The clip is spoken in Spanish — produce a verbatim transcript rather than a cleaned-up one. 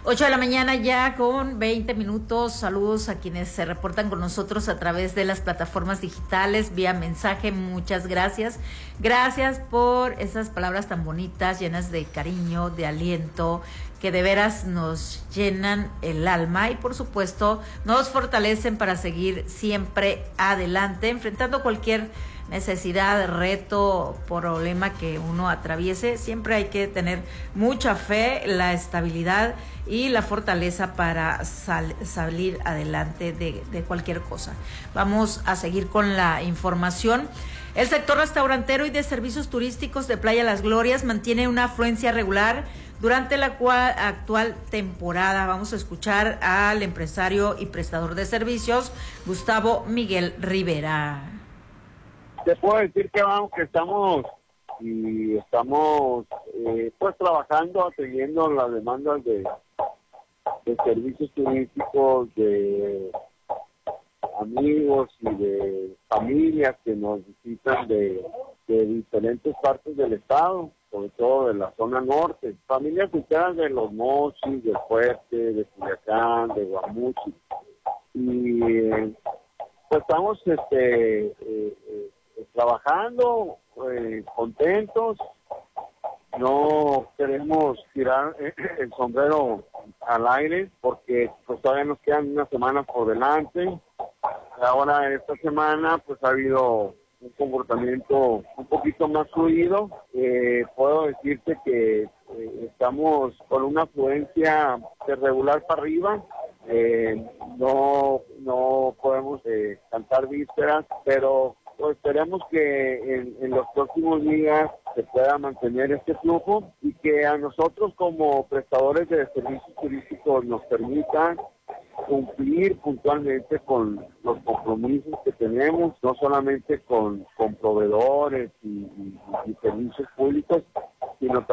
ocho de la mañana ya con veinte minutos. Saludos a quienes se reportan con nosotros a través de las plataformas digitales, vía mensaje. Muchas gracias. Gracias por esas palabras tan bonitas, llenas de cariño, de aliento, que de veras nos llenan el alma y por supuesto nos fortalecen para seguir siempre adelante, enfrentando cualquier necesidad, reto, problema que uno atraviese. Siempre hay que tener mucha fe, la estabilidad y la fortaleza para sal, salir adelante de, de cualquier cosa. Vamos a seguir con la información. El sector restaurantero y de servicios turísticos de Playa Las Glorias mantiene una afluencia regular durante la cual, actual temporada. Vamos a escuchar al empresario y prestador de servicios, Gustavo Miguel Rivera. Te puedo decir que vamos, que estamos y estamos eh, pues trabajando, atendiendo las demandas de, de servicios turísticos, de amigos y de familias que nos visitan de, de diferentes partes del estado, sobre todo de la zona norte, familias enteras de Los Mochis, de Fuerte, de Culiacán, de Guamuchi, y eh, pues estamos este eh, eh, trabajando, eh, contentos. No queremos tirar el sombrero al aire porque pues todavía nos quedan unas semanas por delante. Ahora esta semana pues ha habido un comportamiento un poquito más fluido. Eh, puedo decirte que eh, estamos con una afluencia de regular para arriba. Eh, no no podemos eh, cantar vísperas, pero pues esperemos que en, en los próximos días se pueda mantener este flujo y que a nosotros como prestadores de servicios turísticos nos permita cumplir puntualmente con los compromisos que tenemos, no solamente con, con proveedores y, y, y servicios públicos,